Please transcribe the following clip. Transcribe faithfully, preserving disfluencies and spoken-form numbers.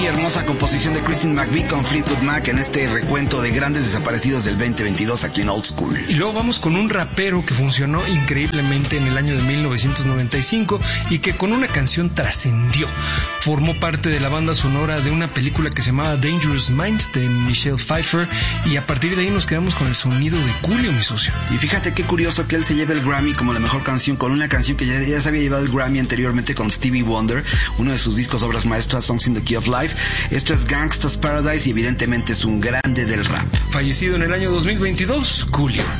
hermosa composición de Christine McVie con Fleetwood Mac en este recuento de grandes desaparecidos del veinte veintidós aquí en Old School. Y luego vamos con un rapero que funcionó increíblemente en el año de mil novecientos noventa y cinco y que con una canción trascendió. Formó parte de la banda sonora de una película que se llamaba Dangerous Minds de Michelle Pfeiffer, y a partir de ahí nos quedamos con el sonido de Coolio, mi socio. Y fíjate qué curioso que él se lleve el Grammy como la mejor canción con una canción que ya, ya se había llevado el Grammy anteriormente con Stevie Wonder, uno de sus discos obras maestras, Songs in the Key of Life. Esto es Gangsta's Paradise y evidentemente es un grande del rap. Fallecido en el año dos mil veintidós, Coolio.